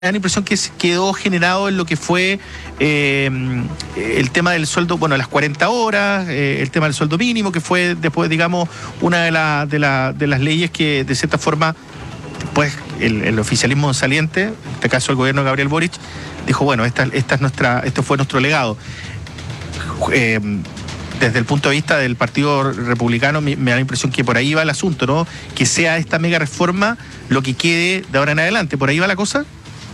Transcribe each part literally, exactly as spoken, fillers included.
da la impresión que quedó generado en lo que fue eh, el tema del sueldo, bueno, las cuarenta horas, eh, el tema del sueldo mínimo, que fue después, digamos, una de, la, de, la, de las leyes que, de cierta forma, pues el, el oficialismo saliente, en este caso el gobierno de Gabriel Boric, dijo, bueno, esta, esta es nuestra, este fue nuestro legado. Eh, desde el punto de vista del Partido Republicano, me, me da la impresión que por ahí va el asunto, ¿no? Que sea esta mega reforma lo que quede de ahora en adelante. ¿Por ahí va la cosa?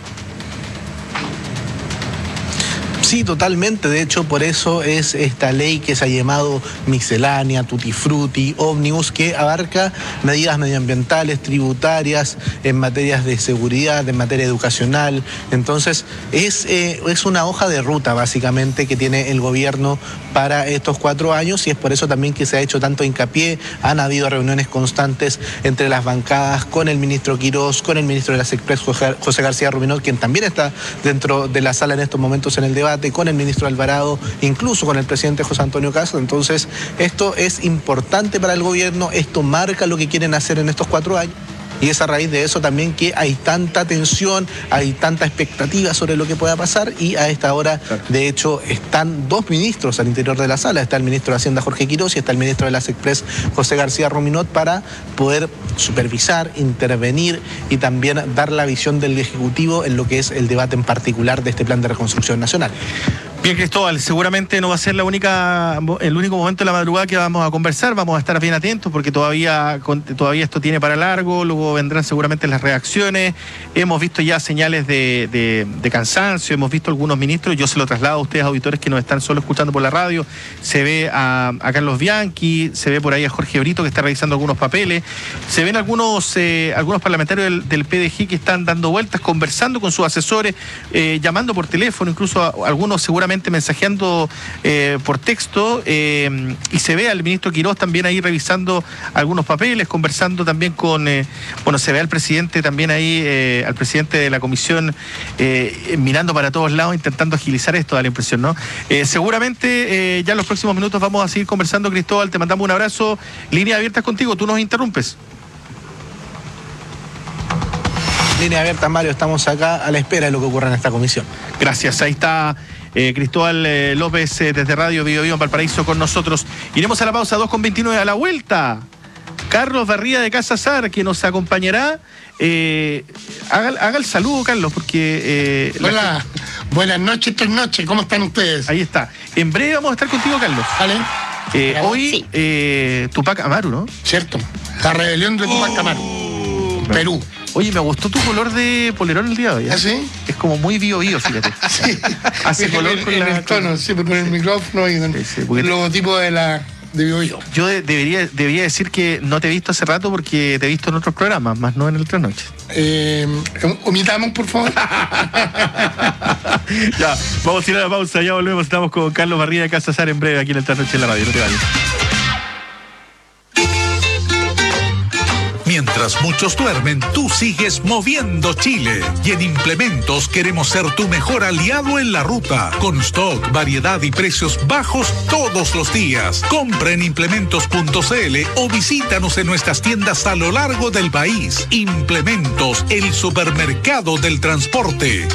Sí, totalmente. De hecho, por eso es esta ley que se ha llamado miscelánea, tutti frutti, ómnibus, que abarca medidas medioambientales, tributarias, en materias de seguridad, en materia educacional. Entonces, es, eh, es una hoja de ruta, básicamente, que tiene el gobierno para estos cuatro años, y es por eso también que se ha hecho tanto hincapié. Han habido reuniones constantes entre las bancadas, con el ministro Quirós, con el ministro de las Express, José García Ruminot, quien también está dentro de la sala en estos momentos en el debate, con el ministro Alvarado, incluso con el presidente José Antonio Kast. Entonces, esto es importante para el gobierno, esto marca lo que quieren hacer en estos cuatro años. Y es a raíz de eso también que hay tanta tensión, hay tanta expectativa sobre lo que pueda pasar, y a esta hora, claro, de hecho, están dos ministros al interior de la sala. Está el ministro de Hacienda, Jorge Quirós, y está el ministro de las Express, José García Ruminot, para poder supervisar, intervenir y también dar la visión del Ejecutivo en lo que es el debate en particular de este plan de reconstrucción nacional. Bien, Cristóbal, seguramente no va a ser la única, el único momento de la madrugada que vamos a conversar. Vamos a estar bien atentos porque todavía, todavía esto tiene para largo. Luego vendrán seguramente las reacciones. Hemos visto ya señales de, de, de cansancio, hemos visto algunos ministros. Yo se lo traslado a ustedes, auditores, que nos están solo escuchando por la radio. Se ve a, a Carlos Bianchi, se ve por ahí a Jorge Brito, que está revisando algunos papeles. Se ven algunos, eh, algunos parlamentarios del, del P D G que están dando vueltas, conversando con sus asesores, eh, llamando por teléfono, incluso a, a algunos seguramente mensajeando eh, por texto, eh, y se ve al ministro Quirós también ahí revisando algunos papeles, conversando también con, eh, bueno, se ve al presidente también ahí, eh, al presidente de la comisión, eh, mirando para todos lados, intentando agilizar esto, da la impresión, ¿no? Eh, seguramente eh, ya en los próximos minutos vamos a seguir conversando, Cristóbal, te mandamos un abrazo, líneas abiertas contigo, tú nos interrumpes. Línea abierta, Mario, estamos acá a la espera de lo que ocurra en esta comisión. Gracias, ahí está eh, Cristóbal eh, López eh, desde Radio Bio Bio en Valparaíso con nosotros. Iremos a la pausa, dos con veintinueve, a la vuelta. Carlos Barría de Casa Sar, que nos acompañará. Eh, haga, haga el saludo, Carlos, porque... Eh, Hola, la... buenas noches, tres noches, ¿cómo están ustedes? Ahí está. En breve vamos a estar contigo, Carlos. Vale. Eh, hoy, sí. eh, Tupac Amaru, ¿no? Cierto, la rebelión de Tupac oh. Amaru, Perú. Oye, me gustó tu color de polerón el día de hoy, ¿eh? ¿Ah, sí? Es como muy bio bio, fíjate. Sí. Hace color con en la... el tono, siempre con el micrófono y con sí, sí, el logotipo de la... de bio bio. Yo de, debería, debería decir que no te he visto hace rato porque te he visto en otros programas, más no en el Tres Noches. Eh, omitamos, por favor. Ya, vamos a ir a la pausa, ya volvemos. Estamos con Carlos Barría de Casa Sar en breve aquí en el Tres Noches en la radio. No te vayas. Mientras muchos duermen, tú sigues moviendo Chile. Y en Implementos queremos ser tu mejor aliado en la ruta. Con stock, variedad y precios bajos todos los días. Compra en implementos punto c l o visítanos en nuestras tiendas a lo largo del país. Implementos, el supermercado del transporte.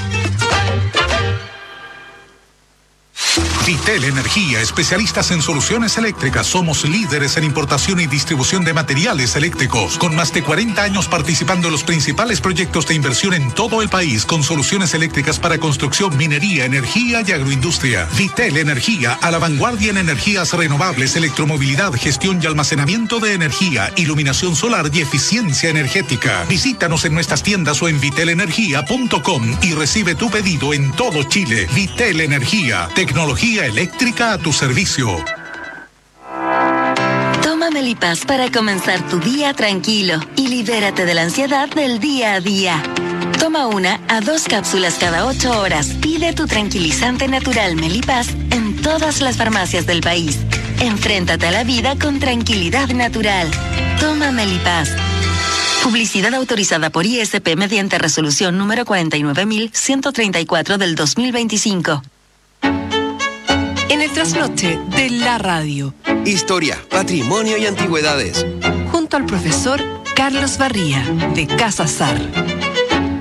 Vitel Energía, especialistas en soluciones eléctricas. Somos líderes en importación y distribución de materiales eléctricos, con más de cuarenta años participando en los principales proyectos de inversión en todo el país, con soluciones eléctricas para construcción, minería, energía y agroindustria. Vitel Energía, a la vanguardia en energías renovables, electromovilidad, gestión y almacenamiento de energía, iluminación solar y eficiencia energética. Visítanos en nuestras tiendas o en vitel energía punto com y recibe tu pedido en todo Chile. Vitel Energía, tecnología eléctrica a tu servicio. Toma Melipaz para comenzar tu día tranquilo y libérate de la ansiedad del día a día. Toma una a dos cápsulas cada ocho horas. Pide tu tranquilizante natural Melipaz en todas las farmacias del país. Enfréntate a la vida con tranquilidad natural. Toma Melipaz. Publicidad autorizada por I S P mediante resolución número cuarenta y nueve mil ciento treinta y cuatro del dos mil veinticinco. En el trasnoche de la radio. Historia, patrimonio y antigüedades. Junto al profesor Carlos Barría, de Casa Sar.